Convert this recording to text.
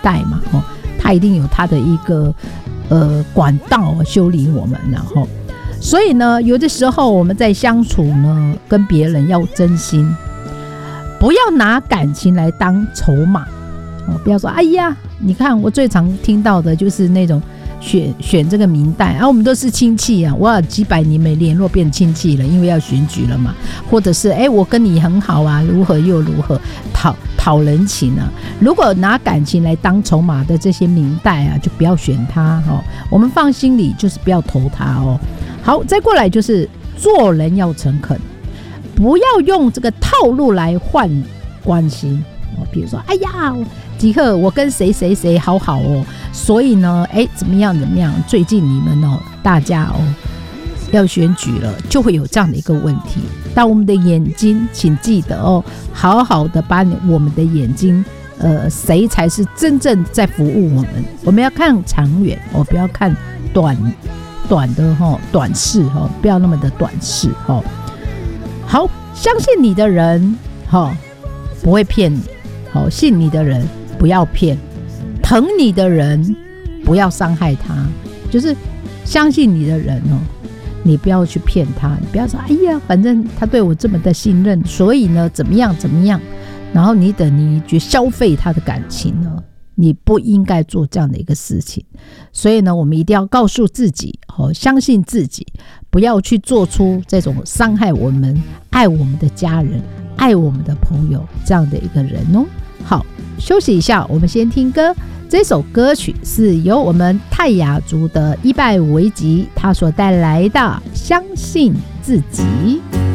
带嘛，他一定有他的一个管道修理我们，然后所以呢，有的时候我们在相处呢，跟别人要真心，不要拿感情来当筹码，不要说哎呀，你看我最常听到的就是那种选这个民代啊，我们都是亲戚啊，我有几百年没联络变亲戚了，因为要选举了嘛，或者是我跟你很好啊，如何又如何，讨人情啊。如果拿感情来当筹码的这些民代啊，就不要选他我们放心里，就是不要投他好，再过来就是做人要诚恳，不要用这个套路来换关系比如说哎呀吉克我跟谁谁谁好好所以呢怎么样最近你们大家要选举了，就会有这样的一个问题。但我们的眼睛请记得好好的把我们的眼睛谁才是真正在服务我们要看长远不要看短的短视不要那么的短视好，相信你的人不会骗你信你的人不要骗，疼你的人不要伤害他，就是相信你的人你不要去骗他，你不要说哎呀反正他对我这么的信任，所以呢怎么样然后你等于去消费他的感情呢，你不应该做这样的一个事情。所以呢我们一定要告诉自己相信自己，不要去做出这种伤害我们爱我们的家人爱我们的朋友这样的一个人好，休息一下，我们先听歌。这首歌曲是由我们泰雅族的伊拜维吉他所带来的相信自己。